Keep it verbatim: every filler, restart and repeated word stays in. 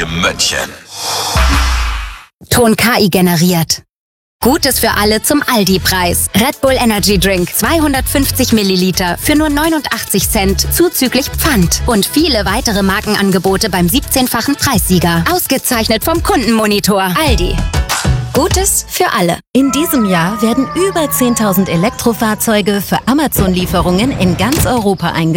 ihr Möttchen. Ton K I generiert. Gutes für alle zum Aldi-Preis. Red Bull Energy Drink zweihundertfünfzig Milliliter für nur neunundachtzig Cent zuzüglich Pfand. Und viele weitere Markenangebote beim siebzehnfachen Preissieger. Ausgezeichnet vom Kundenmonitor. Aldi. Gutes für alle. In diesem Jahr werden über zehntausend Elektrofahrzeuge für Amazon-Lieferungen in ganz Europa eingesetzt.